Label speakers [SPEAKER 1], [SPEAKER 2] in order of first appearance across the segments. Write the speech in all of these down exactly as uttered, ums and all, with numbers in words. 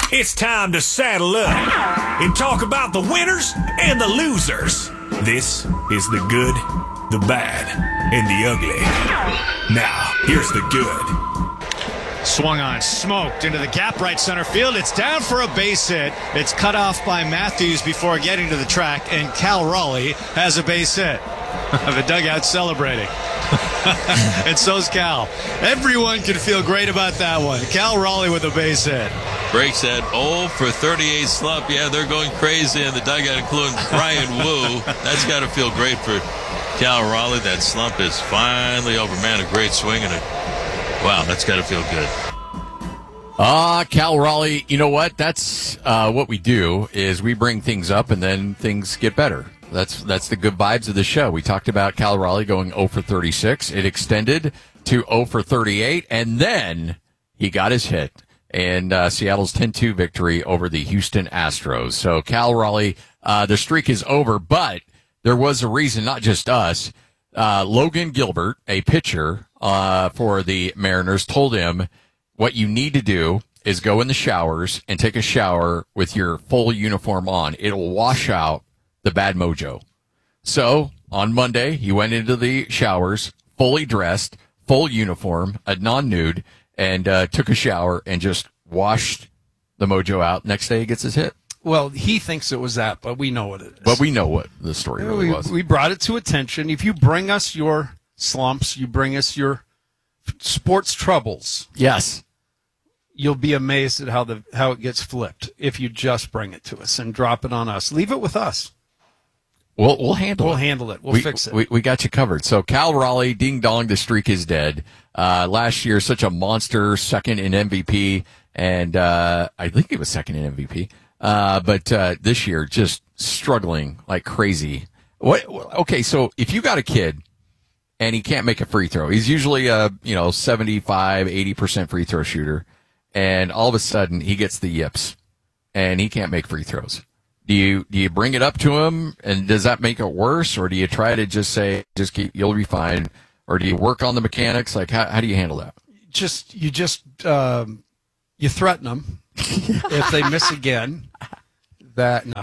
[SPEAKER 1] It's time to saddle up and talk about the winners and the losers. This is the good, the bad, and the ugly. Now, here's the good.
[SPEAKER 2] Swung on, smoked into the gap right center field. It's down for a base hit. It's cut off by Matthews before getting to the track, and Cal Raleigh has a base hit. The dugout celebrating. And so's Cal. Everyone can feel great about that one. Cal Raleigh with a base hit.
[SPEAKER 3] Breaks that oh for thirty-eight slump. Yeah, they're going crazy in the dugout, including Brian Wu. That's got to feel great for Cal Raleigh. That slump is finally over. Man, a great swing and a wow, that's got to feel good.
[SPEAKER 4] Ah, uh, Cal Raleigh, you know what? That's uh, what we do is we bring things up and then things get better. That's that's the good vibes of the show. We talked about Cal Raleigh going oh for thirty-six. It extended to oh for thirty-eight, and then he got his hit. And uh, Seattle's ten two victory over the Houston Astros. So Cal Raleigh, uh, the streak is over, but there was a reason, not just us. Uh, Logan Gilbert, a pitcher uh, for the Mariners, told him what you need to do is go in the showers and take a shower with your full uniform on. It'll wash out the bad mojo. So on Monday, he went into the showers, fully dressed, full uniform, a non-nude, and uh, took a shower and just washed the mojo out. Next day, he gets his hit.
[SPEAKER 5] Well, he thinks it was that, but we know what it is.
[SPEAKER 4] But we know what the story really
[SPEAKER 5] we,
[SPEAKER 4] was.
[SPEAKER 5] We brought it to attention. If you bring us your slumps, you bring us your sports troubles.
[SPEAKER 4] Yes.
[SPEAKER 5] You'll be amazed at how the how it gets flipped if you just bring it to us and drop it on us. Leave it with us.
[SPEAKER 4] We'll, we'll handle
[SPEAKER 5] we'll
[SPEAKER 4] it.
[SPEAKER 5] We'll handle it. We'll
[SPEAKER 4] we,
[SPEAKER 5] fix it.
[SPEAKER 4] We, we got you covered. So Cal Raleigh, ding dong, the streak is dead. Uh, last year, such a monster, second in M V P, and uh, I think he was second in M V P. Uh, but uh, this year, just struggling like crazy. What? Okay, so if you got a kid and he can't make a free throw, he's usually a you know seventy-five, eighty percent free throw shooter, and all of a sudden he gets the yips and he can't make free throws. Do you do you bring it up to him, and does that make it worse, or do you try to just say, just keep, you'll be fine, or do you work on the mechanics? Like, how how do you handle that?
[SPEAKER 5] Just you just um, you threaten them if they miss again. That no,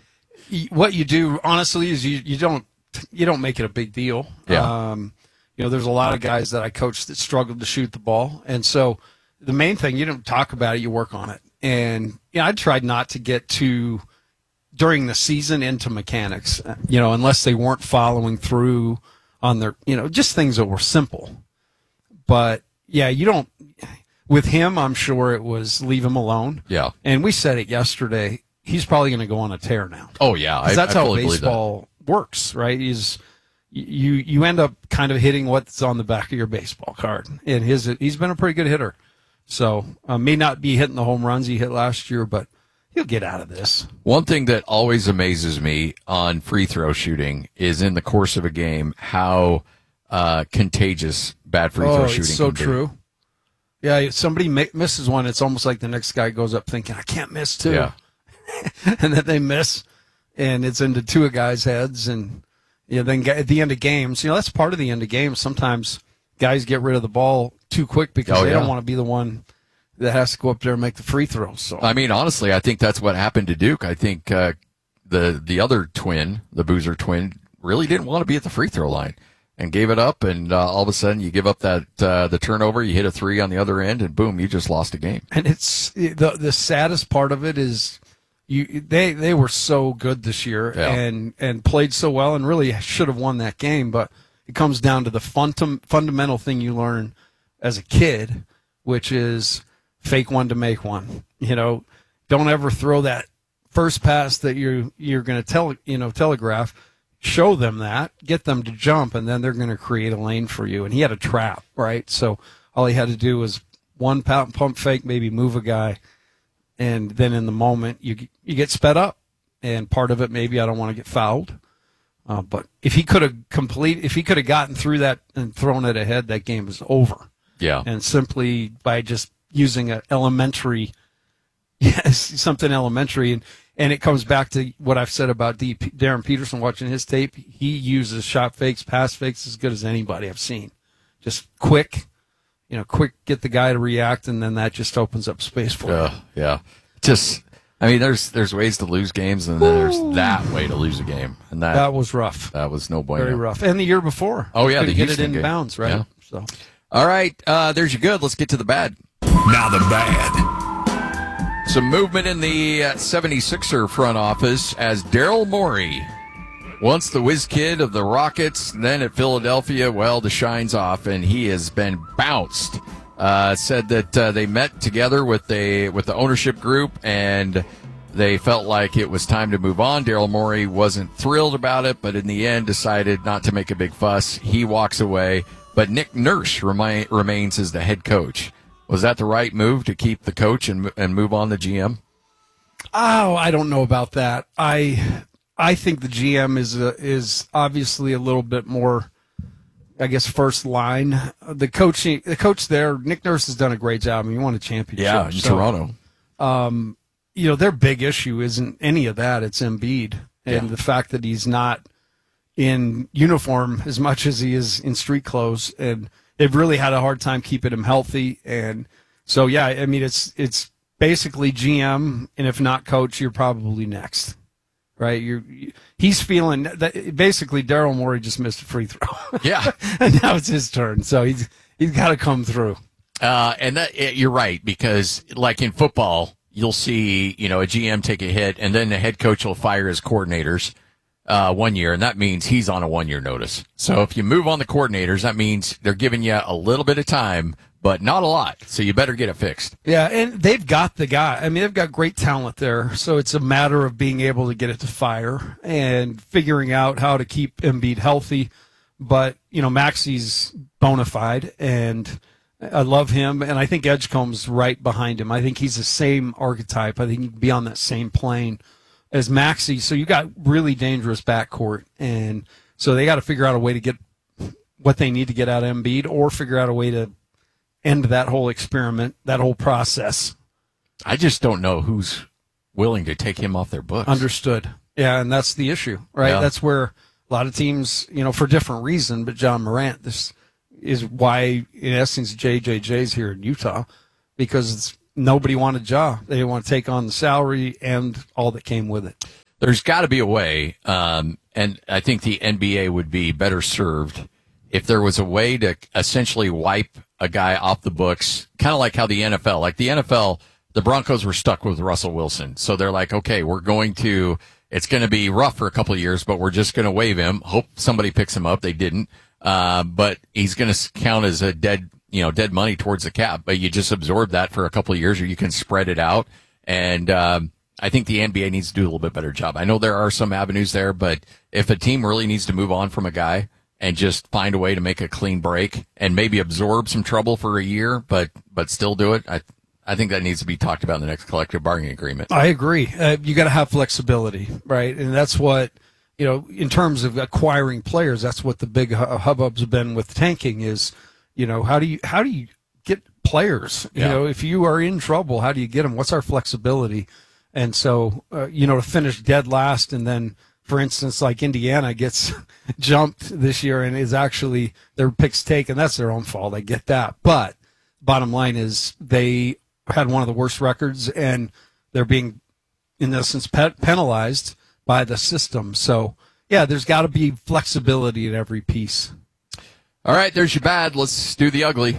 [SPEAKER 5] what you do honestly is you, you don't you don't make it a big deal.
[SPEAKER 4] Yeah.
[SPEAKER 5] Um, you know, there's a lot of guys that I coach that struggled to shoot the ball, and so the main thing, you don't talk about it, you work on it. And you know, I tried not to get too during the season into mechanics, you know, unless they weren't following through on their, you know, just things that were simple. But yeah, you don't, with him, I'm sure it was leave him alone.
[SPEAKER 4] Yeah.
[SPEAKER 5] And we said it yesterday, he's probably going to go on a tear now.
[SPEAKER 4] Oh yeah. I,
[SPEAKER 5] that's
[SPEAKER 4] I
[SPEAKER 5] how
[SPEAKER 4] fully
[SPEAKER 5] baseball works, right? He's, you, you end up kind of hitting what's on the back of your baseball card. And his, he's been a pretty good hitter. So, uh, may not be hitting the home runs he hit last year, but he'll get out of this.
[SPEAKER 4] One thing that always amazes me on free throw shooting is in the course of a game how uh, contagious bad free throw
[SPEAKER 5] oh,
[SPEAKER 4] shooting
[SPEAKER 5] it's so
[SPEAKER 4] can be.
[SPEAKER 5] true. Yeah, somebody ma- misses one, it's almost like the next guy goes up thinking, I can't miss too.
[SPEAKER 4] Yeah.
[SPEAKER 5] And then they miss, and it's into two of guys' heads. And you know, then at the end of games, you know, that's part of the end of games. Sometimes guys get rid of the ball too quick because
[SPEAKER 4] oh,
[SPEAKER 5] they
[SPEAKER 4] yeah.
[SPEAKER 5] don't want to be the one that has to go up there and make the free throws. So
[SPEAKER 4] I mean, honestly, I think that's what happened to Duke. I think uh, the the other twin, the Boozer twin, really didn't want to be at the free throw line and gave it up. And uh, all of a sudden, you give up that uh, the turnover, you hit a three on the other end, and boom, you just lost a game.
[SPEAKER 5] And it's the the saddest part of it is you they they were so good this year
[SPEAKER 4] yeah.
[SPEAKER 5] and and played so well and really should have won that game. But it comes down to the fundam- fundamental thing you learn as a kid, which is fake one to make one. You know, don't ever throw that first pass that you're you're going to tell you know telegraph. Show them that, get them to jump, and then they're going to create a lane for you. And he had a trap, right? So all he had to do was one pump, pump fake, maybe move a guy, and then in the moment you you get sped up. And part of it, maybe I don't want to get fouled, uh, but if he could have complete, if he could have gotten through that and thrown it ahead, that game was over.
[SPEAKER 4] Yeah,
[SPEAKER 5] and simply by just using an elementary, yes, something elementary, and, and it comes back to what I've said about D, Darren Peterson watching his tape. He uses shot fakes, pass fakes as good as anybody I've seen. Just quick, you know, quick, get the guy to react, and then that just opens up space for
[SPEAKER 4] yeah,
[SPEAKER 5] him.
[SPEAKER 4] Yeah. Just, I mean, there's there's ways to lose games, and then there's that way to lose a game, and that
[SPEAKER 5] That was rough.
[SPEAKER 4] that was no bueno.
[SPEAKER 5] Very rough. And the year before.
[SPEAKER 4] Oh, yeah,
[SPEAKER 5] Couldn't
[SPEAKER 4] the
[SPEAKER 5] get
[SPEAKER 4] Houston
[SPEAKER 5] it in
[SPEAKER 4] game.
[SPEAKER 5] bounds, right?
[SPEAKER 4] Yeah.
[SPEAKER 5] So
[SPEAKER 4] All right, uh, there's your good. Let's get to the bad.
[SPEAKER 1] Now the bad.
[SPEAKER 4] Some movement in the uh, seventy-sixer front office as Daryl Morey, once the whiz kid of the Rockets, then at Philadelphia, well, the shine's off, and he has been bounced. Uh, said that uh, they met together with the with the ownership group, and they felt like it was time to move on. Daryl Morey wasn't thrilled about it, but in the end decided not to make a big fuss. He walks away, but Nick Nurse remi- remains as the head coach. Was that the right move to keep the coach and and move on the G M?
[SPEAKER 5] Oh, I don't know about that. I I think the G M is a, is obviously a little bit more, I guess, first line. The coaching, the coach there, Nick Nurse has done a great job. I mean, he won a championship.
[SPEAKER 4] Yeah, in
[SPEAKER 5] So,
[SPEAKER 4] Toronto.
[SPEAKER 5] Um, you know, their big issue isn't any of that. It's Embiid and
[SPEAKER 4] Yeah.
[SPEAKER 5] the fact that he's not in uniform as much as he is in street clothes, and they've really had a hard time keeping him healthy. And so, yeah, I mean, it's it's basically G M, and if not coach, you're probably next, right? You're he's feeling that basically Daryl Morey just missed a free throw,
[SPEAKER 4] Yeah.
[SPEAKER 5] and now it's his turn. So he's he's got to come through.
[SPEAKER 4] Uh, and that, eh, you're right, because like in football, you'll see, you know, a G M take a hit, and then the head coach will fire his coordinators uh, one year, and that means he's on a one-year notice. So if you move on the coordinators, that means they're giving you a little bit of time, but not a lot. So you better get it fixed.
[SPEAKER 5] Yeah, and they've got the guy. I mean, they've got great talent there. So it's a matter of being able to get it to fire and figuring out how to keep Embiid healthy. But, you know, Maxi's bona fide, and I love him. And I think Edgecombe's right behind him. I think he's the same archetype. I think he can be on that same plane as Maxi. So you got really dangerous backcourt. And so they got to figure out a way to get what they need to get out of Embiid, or figure out a way to end that whole experiment, that whole process.
[SPEAKER 4] I just don't know who's willing to take him off their books.
[SPEAKER 5] Understood. Yeah, and that's the issue, right?
[SPEAKER 4] Yeah.
[SPEAKER 5] That's where a lot of teams, you know, for different reason, but John Morant, this is why, in essence, J J J's here in Utah, because it's, nobody wanted Ja. They didn't want to take on the salary and all that came with it.
[SPEAKER 4] There's got to be a way, um, and I think the N B A would be better served if there was a way to essentially wipe a guy off the books, kind of like how the N F L, like the N F L, the Broncos were stuck with Russell Wilson. So they're like, okay, we're going to, it's going to be rough for a couple of years, but we're just going to waive him. Hope somebody picks him up. They didn't. Uh, but he's going to count as a dead, you know, dead money towards the cap, but you just absorb that for a couple of years, or you can spread it out. And, um, I think the N B A needs to do a little bit better job. I know there are some avenues there, but if a team really needs to move on from a guy and just find a way to make a clean break and maybe absorb some trouble for a year, but, but still do it, I, I think that needs to be talked about in the next collective bargaining agreement.
[SPEAKER 5] I agree. Uh, you got to have flexibility, right? And that's what, you know, in terms of acquiring players, that's what the big hu- hubbub's been with tanking is, you know, how do you, how do you get players? You
[SPEAKER 4] Yeah.
[SPEAKER 5] know, if you are in trouble, how do you get them? What's our flexibility? And so, uh, you know, to finish dead last, and then, for instance, like Indiana gets jumped this year and is actually their picks taken. That's their own fault. I get that. But bottom line is they had one of the worst records, and they're being, in essence, pe- penalized by the system. So, yeah, there's got to be flexibility in every piece.
[SPEAKER 4] All right, there's your bad. Let's do the ugly.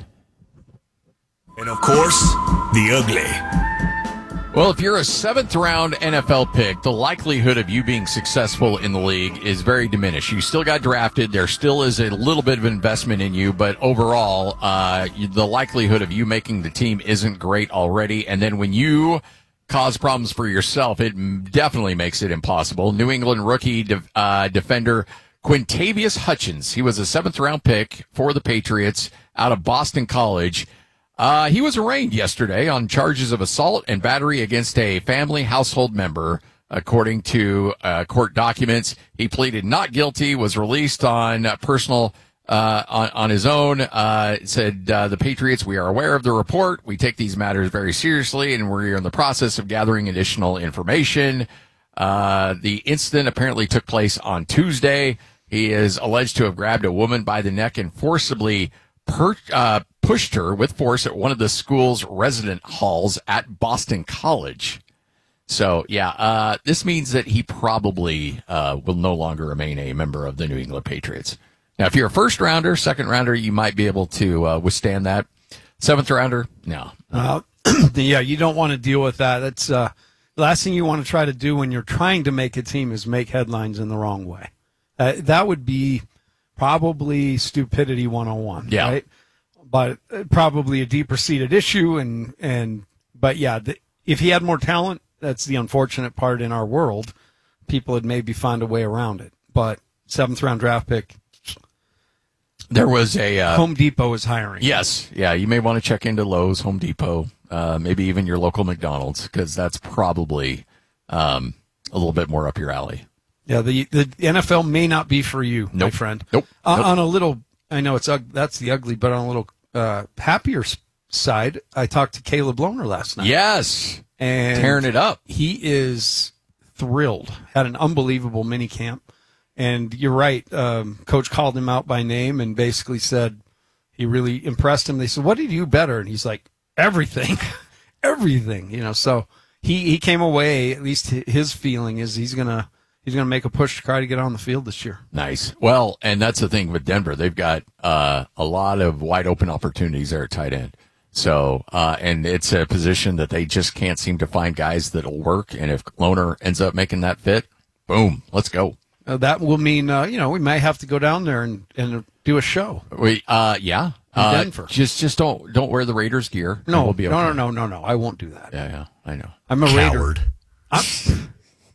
[SPEAKER 1] And of course, the ugly.
[SPEAKER 4] Well, if you're a seventh round N F L pick, the likelihood of you being successful in the league is very diminished. You still got drafted. There still is a little bit of investment in you, but overall, uh, you, the likelihood of you making the team isn't great already. And then when you cause problems for yourself, it m- definitely makes it impossible. New England rookie de- uh, defender Quintavious Hutchins. He was a seventh round pick for the Patriots out of Boston College. Uh, he was arraigned yesterday on charges of assault and battery against a family household member, according to uh, court documents. He pleaded not guilty, was released on uh, personal, uh, on, on his own. Uh, it said, uh, the Patriots, we are aware of the report. We take these matters very seriously, and we're in the process of gathering additional information. Uh, the incident apparently took place on Tuesday. He is alleged to have grabbed a woman by the neck and forcibly per, uh, pushed her with force at one of the school's resident halls at Boston College. So, yeah, uh, this means that he probably uh, will no longer remain a member of the New England Patriots. Now, if you're a first rounder, second rounder, you might be able to uh, withstand that. Seventh rounder, no.
[SPEAKER 5] Uh, yeah, you don't want to deal with that. That's uh, the last thing you want to try to do when you're trying to make a team is make headlines in the wrong way. Uh, that would be probably stupidity one oh one.
[SPEAKER 4] Yeah.
[SPEAKER 5] Right? But uh, probably a deeper seated issue. And, and but yeah, the, if he had more talent, that's the unfortunate part in our world. People would maybe find a way around it. But seventh round draft pick.
[SPEAKER 4] There was a uh,
[SPEAKER 5] Home Depot is hiring.
[SPEAKER 4] Yes, yeah. You may want to check into Lowe's, Home Depot, uh, maybe even your local McDonald's, because that's probably um, a little bit more up your alley.
[SPEAKER 5] Yeah, the the N F L may not be for you,
[SPEAKER 4] nope.
[SPEAKER 5] my friend.
[SPEAKER 4] Nope.
[SPEAKER 5] Uh,
[SPEAKER 4] nope.
[SPEAKER 5] On a little, I know it's that's the ugly, but on a little uh, happier side, I talked to Caleb Lohner last night.
[SPEAKER 4] Yes,
[SPEAKER 5] and
[SPEAKER 4] tearing it up.
[SPEAKER 5] He is thrilled. Had an unbelievable mini camp. And you're right. Um, Coach called him out by name and basically said he really impressed him. They said, "What did you do better?" And he's like, "Everything, everything." You know. So he, he came away. At least his feeling is he's gonna he's gonna make a push to try to get on the field this year.
[SPEAKER 4] Nice. Well, and that's the thing with Denver. They've got uh, a lot of wide open opportunities there at tight end. So uh, and it's a position that they just can't seem to find guys that'll work. And if Lohner ends up making that fit, boom, let's go.
[SPEAKER 5] Uh, that will mean, uh, you know, we may have to go down there and, and do a show.
[SPEAKER 4] We, uh, yeah,
[SPEAKER 5] in
[SPEAKER 4] uh,
[SPEAKER 5] Denver.
[SPEAKER 4] Just, just don't, don't wear the Raiders gear.
[SPEAKER 5] No,
[SPEAKER 4] we'll be okay.
[SPEAKER 5] no, no, no, no, no. I won't do that.
[SPEAKER 4] Yeah, yeah, I know.
[SPEAKER 5] I'm a
[SPEAKER 6] Coward.
[SPEAKER 5] Raider. I'm,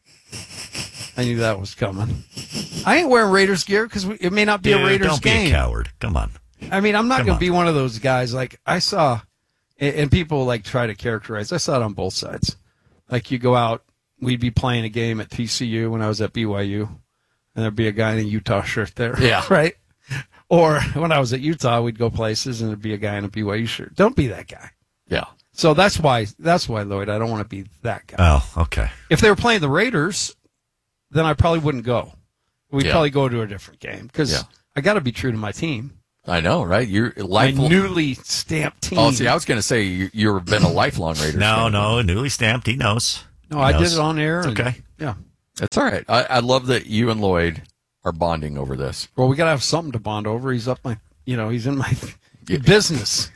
[SPEAKER 5] I knew that was coming. I ain't wearing Raiders gear because it may not be
[SPEAKER 6] Dude,
[SPEAKER 5] a Raiders
[SPEAKER 6] don't
[SPEAKER 5] game.
[SPEAKER 6] be a coward. Come on.
[SPEAKER 5] I mean, I'm not
[SPEAKER 6] Come
[SPEAKER 5] going
[SPEAKER 6] on.
[SPEAKER 5] to be one of those guys. Like I saw, and, and people like try to characterize. I saw it on both sides. Like you go out, we'd be playing a game at T C U when I was at B Y U. And there'd be a guy in a Utah shirt there.
[SPEAKER 4] Yeah.
[SPEAKER 5] Right? Or when I was at Utah, we'd go places and there'd be a guy in a B Y U shirt. Don't be that guy.
[SPEAKER 4] Yeah.
[SPEAKER 5] So that's why, that's why, Lloyd, I don't want to be that guy.
[SPEAKER 6] Oh, okay.
[SPEAKER 5] If they were playing the Raiders, then I probably wouldn't go. We'd
[SPEAKER 4] Yeah.
[SPEAKER 5] probably go to a different game because
[SPEAKER 4] Yeah.
[SPEAKER 5] I got to be true to my team.
[SPEAKER 4] I know, right? You're
[SPEAKER 5] My
[SPEAKER 4] lifelong.
[SPEAKER 5] newly stamped team.
[SPEAKER 4] Oh, see, I was going to say you, you've been a lifelong Raiders
[SPEAKER 6] No,
[SPEAKER 4] fan.
[SPEAKER 6] no, newly stamped. He knows.
[SPEAKER 5] no,
[SPEAKER 6] He
[SPEAKER 5] I did
[SPEAKER 6] knows.
[SPEAKER 5] it on air.
[SPEAKER 6] It's
[SPEAKER 5] and-
[SPEAKER 6] okay.
[SPEAKER 5] Yeah.
[SPEAKER 4] That's all right. I, I love that you and Lloyd are bonding over this.
[SPEAKER 5] Well, we got to have something to bond over. He's up my, you know, he's in my
[SPEAKER 4] Yeah.
[SPEAKER 5] business.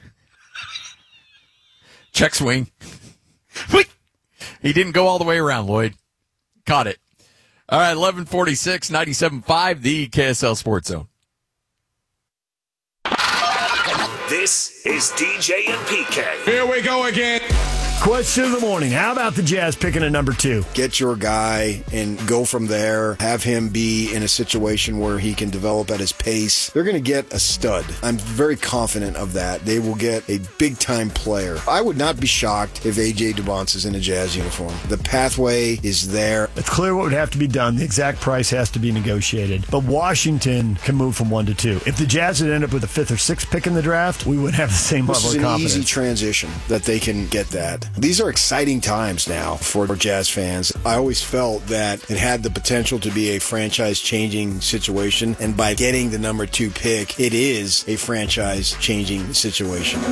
[SPEAKER 4] Check swing. He didn't go all the way around, Lloyd. Caught it. All right, eleven forty-six, ninety-seven point five, the K S L Sports Zone.
[SPEAKER 1] This is D J and P K.
[SPEAKER 7] Here we go again.
[SPEAKER 8] Question of the morning. How about the Jazz picking a number two?
[SPEAKER 9] Get your guy and go from there. Have him be in a situation where he can develop at his pace. They're going to get a stud. I'm very confident of that. They will get a big-time player. I would not be shocked if A J Dubonce is in a Jazz uniform. The pathway is there.
[SPEAKER 8] It's clear what would have to be done. The exact price has to be negotiated. But Washington can move from one to two. If the Jazz had ended up with a fifth or sixth pick in the draft, we would have the same
[SPEAKER 9] This
[SPEAKER 8] level
[SPEAKER 9] is
[SPEAKER 8] of
[SPEAKER 9] an
[SPEAKER 8] confidence.
[SPEAKER 9] easy transition that they can get that. These are exciting times now for Jazz fans. I always felt that it had the potential to be a franchise-changing situation, and by getting the number two pick, it is a franchise-changing situation.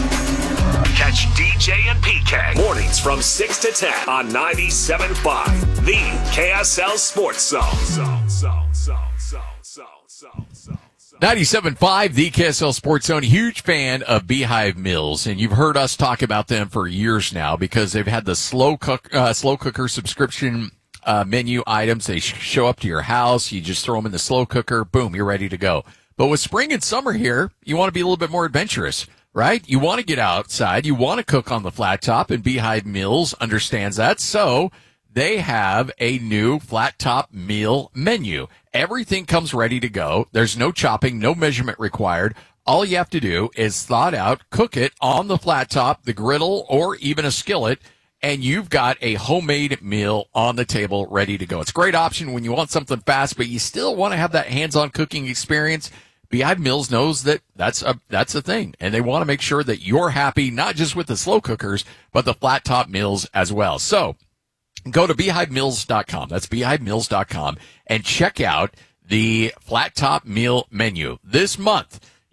[SPEAKER 1] Catch D J and P K mornings from six to ten on ninety-seven point five, the K S L Sports Zone. Zone, zone, zone, zone, zone, zone, zone.
[SPEAKER 4] ninety-seven point five, the K S L Sports Zone. Huge fan of Beehive Mills, and you've heard us talk about them for years now because they've had the slow cook, uh, slow cooker subscription uh, menu items. They sh- show up to your house. You just throw them in the slow cooker. Boom, you're ready to go. But with spring and summer here, you want to be a little bit more adventurous, right? You want to get outside. You want to cook on the flat top, and Beehive Mills understands that. So they have a new flat top meal menu. Everything comes ready to go. There's no chopping, no measurement required. All you have to do is thaw it out, cook it on the flat top, the griddle, or even a skillet, and you've got a homemade meal on the table ready to go. It's a great option when you want something fast, but you still want to have that hands-on cooking experience. Beehive Mills knows that that's a that's a thing, and they want to make sure that you're happy, not just with the slow cookers, but the flat top meals as well. So go to beehive mills dot com. That's beehive mills dot com and check out the flat top meal menu. This month,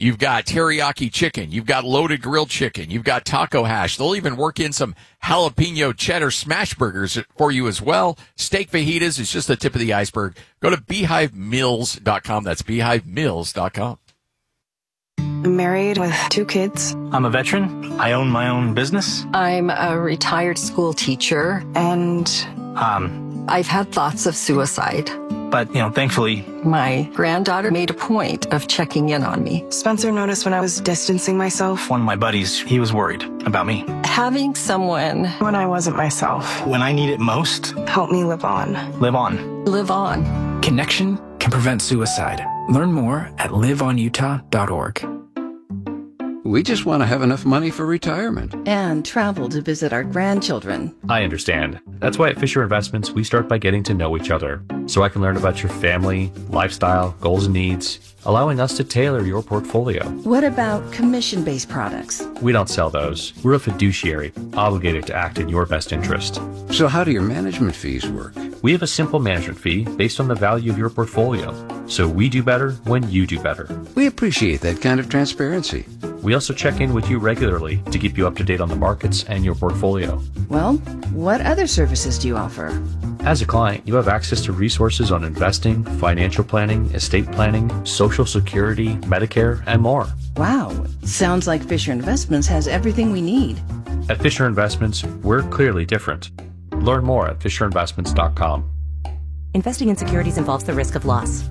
[SPEAKER 4] You've got teriyaki chicken. You've got loaded grilled chicken. You've got taco hash. They'll even work in some jalapeno cheddar smash burgers for you as well. Steak fajitas is just the tip of the iceberg. Go to beehive mills dot com. That's beehive mills dot com.
[SPEAKER 7] I'm married with two kids.
[SPEAKER 10] I'm a veteran. I own my own business.
[SPEAKER 7] I'm a retired school teacher, and
[SPEAKER 10] Um,
[SPEAKER 7] I've had thoughts of suicide.
[SPEAKER 10] but, you know, thankfully,
[SPEAKER 7] My granddaughter made a point of checking in on me.
[SPEAKER 11] Spencer noticed when I was distancing myself.
[SPEAKER 10] one of my buddies, he was worried about me.
[SPEAKER 7] Having someone
[SPEAKER 11] When I wasn't myself.
[SPEAKER 10] When I need it most,
[SPEAKER 11] Help me live on.
[SPEAKER 10] live on.
[SPEAKER 7] live on.
[SPEAKER 12] Connection can prevent suicide. Learn more at live on utah dot org.
[SPEAKER 13] We just want to have enough money for retirement.
[SPEAKER 14] And travel to visit our grandchildren.
[SPEAKER 15] I understand. That's why at Fisher Investments, we start by getting to know each other, so I can learn about your family, lifestyle, goals and needs, allowing us to tailor your portfolio.
[SPEAKER 14] What about commission-based products?
[SPEAKER 15] We don't sell those. We're a fiduciary, obligated to act in your best interest.
[SPEAKER 13] So how do your management fees work?
[SPEAKER 15] We have a simple management fee based on the value of your portfolio, so we do better when you do better.
[SPEAKER 13] We appreciate that kind of transparency.
[SPEAKER 15] We also check in with you regularly to keep you up to date on the markets and your portfolio.
[SPEAKER 14] Well, what other services do you offer?
[SPEAKER 15] As a client, you have access to resources on investing, financial planning, estate planning, Social Security, Medicare, and more.
[SPEAKER 14] Wow, sounds like Fisher Investments has everything we need.
[SPEAKER 15] At Fisher Investments, we're clearly different. Learn more at fisher investments dot com.
[SPEAKER 16] Investing in securities involves the risk of loss.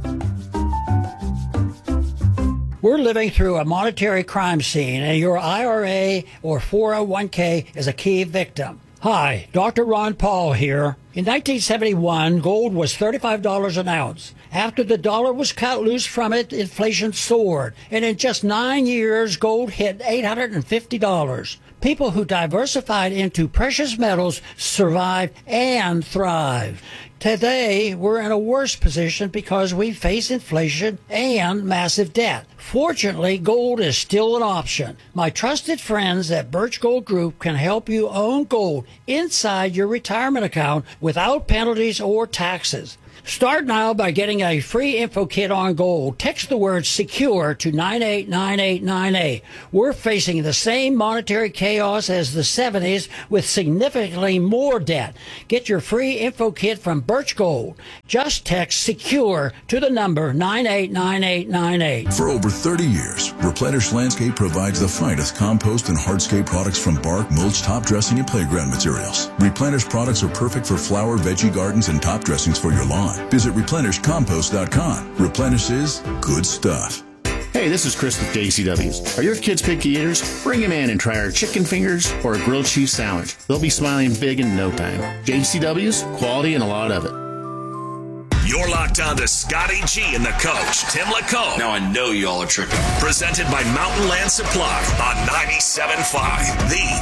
[SPEAKER 17] We're living through a monetary crime scene, and your I R A or four oh one k is a key victim. Hi, Doctor Ron Paul here. In nineteen seventy-one, gold was thirty-five dollars an ounce. After the dollar was cut loose from it, inflation soared, and in just nine years, gold hit eight hundred fifty dollars. People who diversified into precious metals survived and thrived. Today, we're in a worse position because we face inflation and massive debt. Fortunately, gold is still an option. My trusted friends at Birch Gold Group can help you own gold inside your retirement account without penalties or taxes. Start now by getting a free info kit on gold. Text the word SECURE to nine eight nine eight nine eight. We're facing the same monetary chaos as the seventies with significantly more debt. Get your free info kit from Birch Gold. Just text SECURE to the number nine eight nine eight nine eight.
[SPEAKER 18] For over thirty years, Replenish Landscape provides the finest compost and hardscape products from bark, mulch, top dressing, and playground materials. Replenish products are perfect for flower, veggie gardens, and top dressings for your lawn. Visit replenish compost dot com. Replenish is good stuff.
[SPEAKER 19] Hey, this is Chris with J C W's. Are your kids picky eaters? Bring them in and try our chicken fingers or a grilled cheese sandwich. They'll be smiling big in no time. J C W's, quality and a lot of it.
[SPEAKER 1] You're locked on to Scotty G and the coach, Tim LaComb.
[SPEAKER 20] Now I know y'all are tripping.
[SPEAKER 1] Presented by Mountain Land Supply on ninety-seven point five, the